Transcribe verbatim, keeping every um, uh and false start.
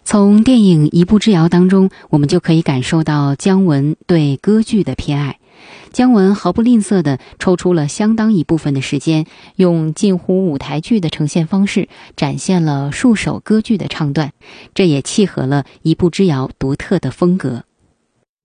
从电影《一步之遥》当中，我们就可以感受到姜文对歌剧的偏爱。姜文毫不吝啬地抽出了相当一部分的时间，用近乎舞台剧的呈现方式展现了数首歌剧的唱段，这也契合了《一步之遥》独特的风格。